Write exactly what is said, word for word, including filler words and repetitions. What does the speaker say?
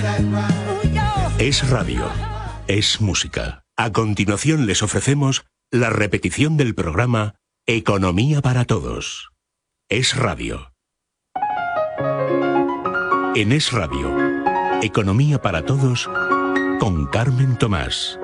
Es radio, es música. A continuación les ofrecemos la repetición del programa Economía para Todos. Es radio. En Es Radio, Economía para Todos con Carmen Tomás.